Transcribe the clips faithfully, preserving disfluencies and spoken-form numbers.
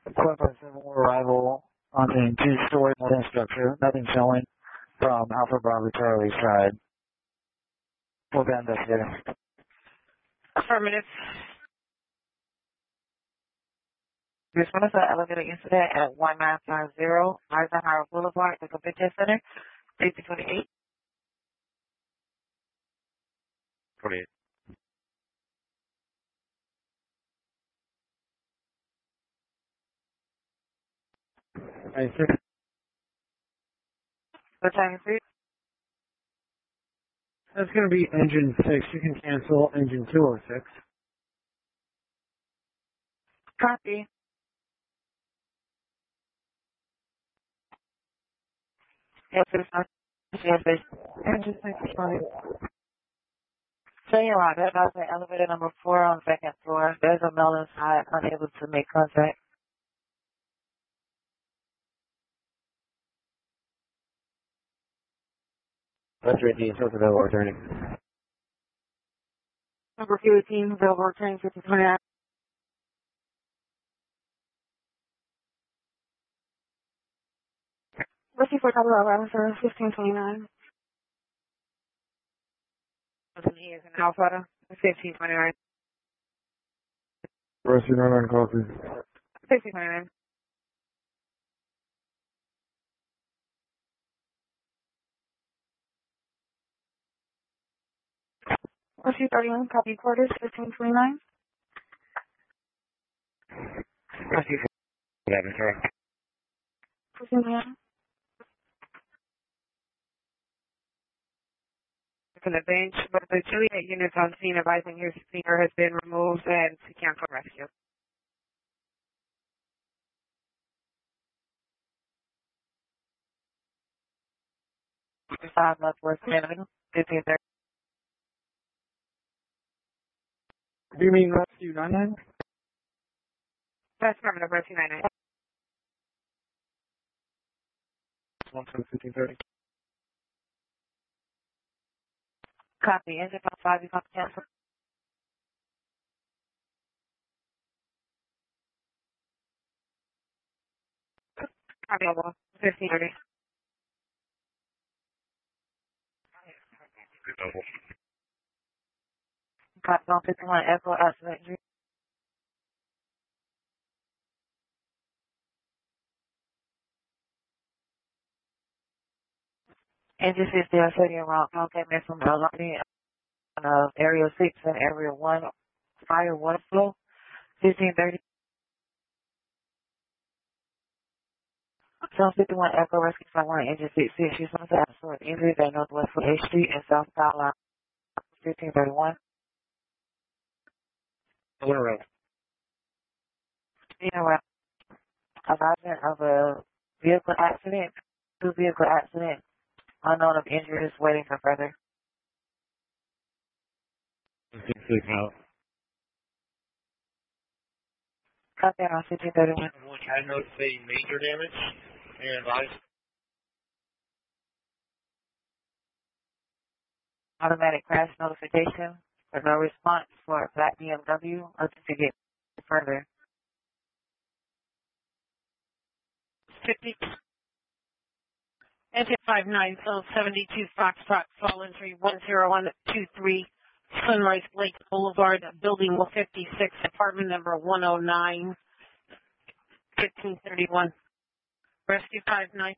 Quebec seven arrival on the two-story modern structure. Nothing showing from Alpha Bravo Charlie side. Full band investigator. Affirmative. This one is an elevator incident at one nine five zero Eisenhower Boulevard, the Convention Center, eighteen twenty-eight. twenty-eight. Right, six. What time is it? That's going to be engine six. You can cancel engine two oh six. Copy. Yes, it's not. Yes, it's engine six is fine. So you're right. That was the elevator number four on the second floor. There's a male inside, unable to make contact. That's eighteen, so available returning. Number fifteen, available returning fifteen twenty-nine. Looking for double eleven, sir, fifteen twenty-nine. He is an Alpha, fifteen twenty-nine. Rusty nine nine copy. fifteen twenty-nine. Rusty thirty-one, copy quarters, fifteen twenty-nine. Rusty eleven, sorry. fifteen twenty-nine. From the bench, but the Juliet units on scene advising his finger has been removed and to cancel rescue. Five Northwest Avenue, fifteen thirty. Do you mean Rescue nine nine? That's permanent, Rescue nine nine. one ten fifteen thirty. Copy. Engine five, you copy cancel. Copy over. fifteen thirty. Copy on fifty-one, Echo, accident injury. Engine sixty, I said you're wrong. Okay, man, from Bellarmine, uh, area six and area one, fire water flow, fifteen thirty. Zone fifty-one, Echo, rescue someone, engine six, six, she's on the absolute injuries at Northwest H Street and South Carolina, fifteen thirty-one. One around. You know what? Announcement of a vehicle accident, two vehicle accident, unknown of injuries, waiting for further. Six out. Cut that on fifteen thirty-one. I noticed a major damage and I Automatic crash notification, but no response for Black B M W, looking to get further. fifty. Engine five nine, zone seventy-two, Foxtrot, fall entry one zero one two three, Sunrise Lake Boulevard, building one fifty-six, apartment number one oh nine, fifteen thirty-one. Rescue five nine.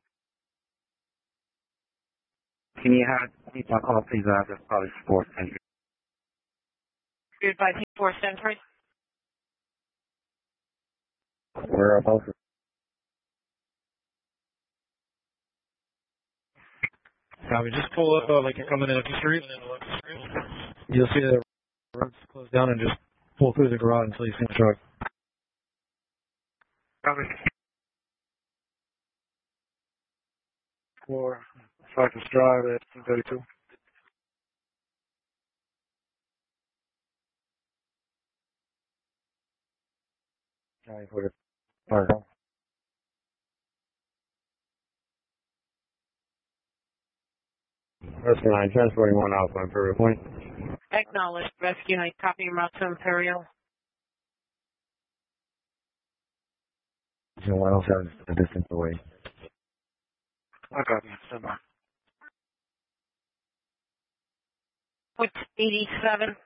Can you have me talk call please? Uh, that's probably sports entry. Good by T four Century. We're about to. Copy. Just pull up uh, like you're coming in up the street. You'll see the road's closed down and just pull through the garage until you see the truck. Copy. Four, Cypress Drive at fifteen thirty-two. Nine for the park. Rescue nine, transporting one Alpha, Imperial Point. Acknowledged. Rescue nine, copy your route to Imperial. So one oh seven is a distance away. I copy. Stand by. What's eighty-seven?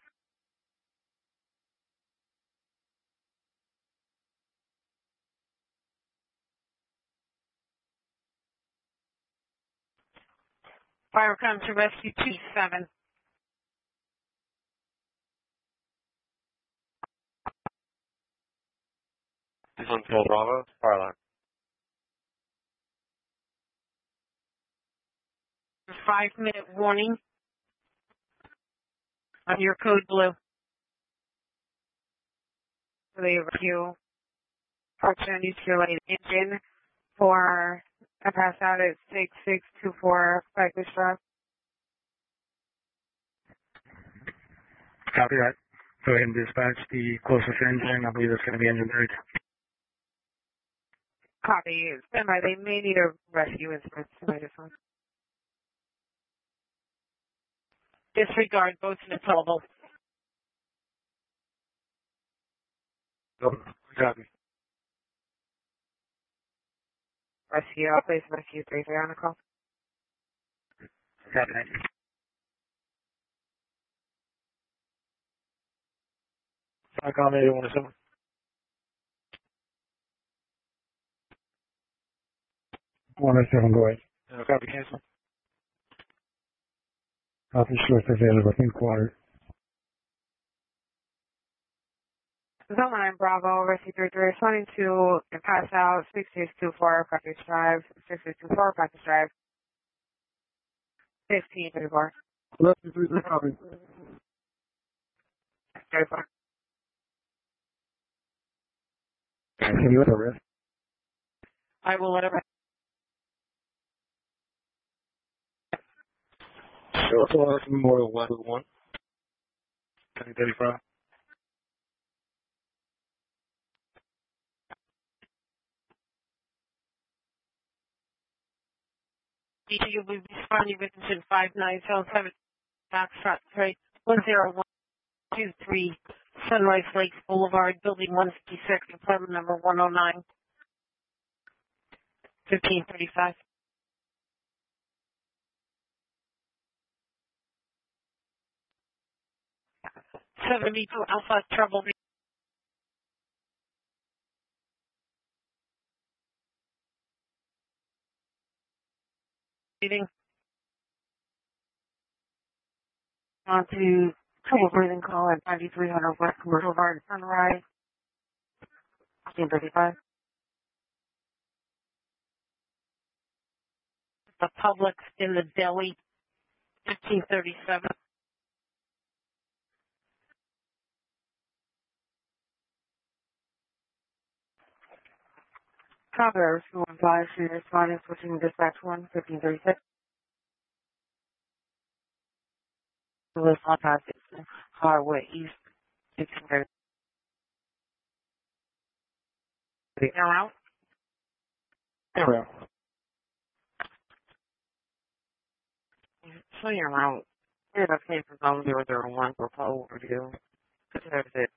Fire come to rescue two seven. This one's called Bravo. Fire alarm. Five minute warning on your code blue. The review function nuclear engine for a pass out at six six two four Cypress Drive. Copy that. Go ahead and dispatch the closest engine. I believe it's going to be engine thirty. Copy. Stand by. They may need a rescue instrument. Disregard both untowable. Nope. Copy. Rescue. I'll place rescue three three on the call. Copy that. I call eight one seven. one oh seven, go ahead. Uh, copy cancel. Copy short available in quarter. Zone nine Bravo, rescue three three, responding to a pass out six six two four Practice Drive, six six two four Practice Drive, fifteen thirty-four. Rescue three three, copy. thirty-four. Can you let the rest? I will let it. Sure. So that's Memorial one one. ten thirty-five. D T will be responding with engine five nine seven seven Foxtrot three one zero one two three Sunrise Lakes Boulevard, building one fifty-six, apartment number one oh nine, fifteen thirty-five. seventy-two Alpha Trouble. Breathing. On to trouble breathing call at ninety-three hundred West Commercial Boulevard, Sunrise, fifteen thirty-five. The Publix in the deli, fifteen thirty-seven. Travelers who one five, she responding, switching dispatch one, fifteen thirty-six. Lewis on past Hardwood East, fifteen thirty. Now out. Around. So you're out. Yeah, that's came from zone zero zero one for full review. That's it.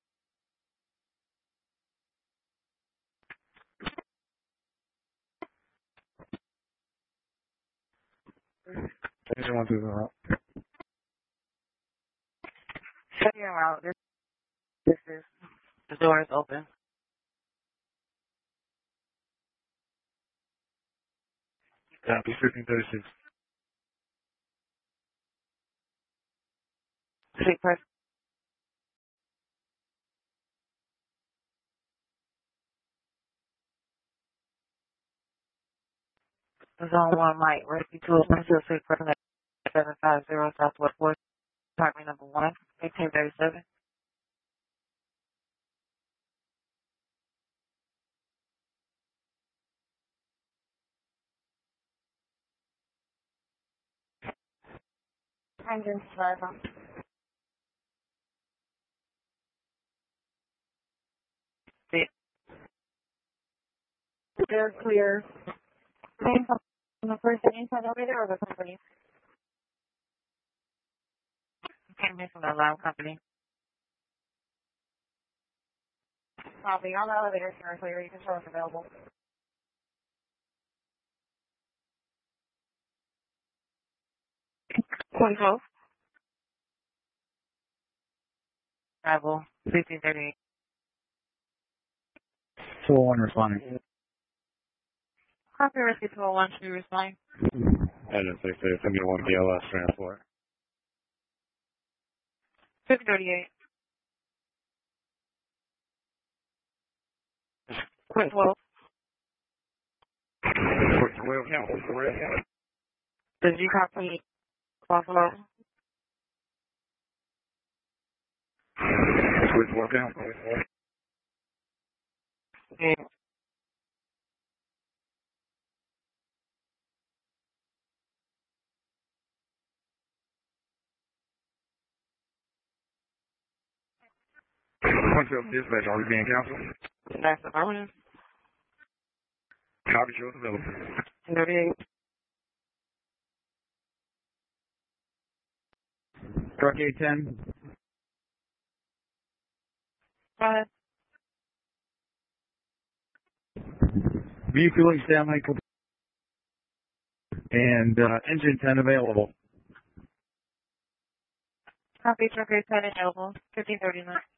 Engine one two zero. So you're out. This, this is, the door is open. Copy fifteen thirty-six. Street press. Zone one light, rescue two, Springfield Street, person at seven five zero Southwest Fourth, apartment number one, eighteen thirty-seven. Engine driver. They're clear. Name from the person inside the elevator or the company? Came in from the alarm company. copy. On the elevator, sir, so your control is available. one twelve. Arrival, fifteen thirty-eight. two oh one responding. Copy, rescue two oh one, should be responding. Engine six eight, send me one B L S transport. fifteen thirty-eight. one twelve. Quick twelve, count, twelve. Did you copy Buffalo? Quick twelve, count. Yeah. one twelve dispatch, are we being counseled? That's affirmative. Copy, show us available. fifteen thirty-eight. Truck eight ten. Go ahead. Refueling Stanley and uh, engine ten available. Copy, truck eight ten available. fifteen thirty-nine.